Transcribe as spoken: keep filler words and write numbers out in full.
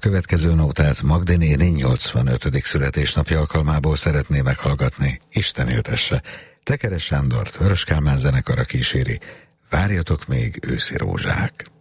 következő nótát Magdi néni nyolcvanötödik születésnapja alkalmából szeretné meghallgatni. Isten éltesse. Tekeres Sándort Vörös Kálmán zenekara kíséri. Várjatok még őszi rózsák.